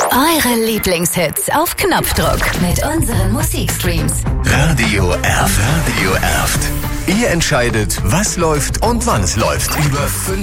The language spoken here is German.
Eure Lieblingshits auf Knopfdruck mit unseren Musikstreams. Radio Erft. Radio Erft. Ihr entscheidet, was läuft und wann es läuft. Über